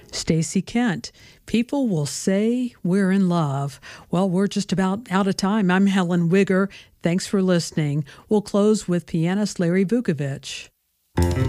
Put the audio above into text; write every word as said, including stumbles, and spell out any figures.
Stacy Kent. People will say we're in love. Well, we're just about out of time. I'm Helen Wigger. Thanks for listening. We'll close with pianist Larry Vukovich.